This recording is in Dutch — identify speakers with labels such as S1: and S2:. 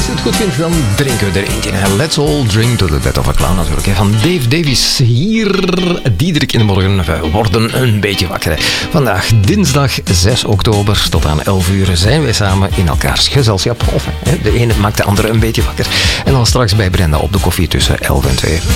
S1: Als je het goed vindt, dan drinken we er eentje. Let's all drink to the death of a clown natuurlijk. Van Dave Davies hier. Diederik in de morgen. We worden een beetje wakker. Vandaag dinsdag 6 oktober tot aan 11 uur zijn wij samen in elkaars gezelschap. Of de ene maakt de andere een beetje wakker. En dan straks bij Brenda op de koffie tussen 11 en 2.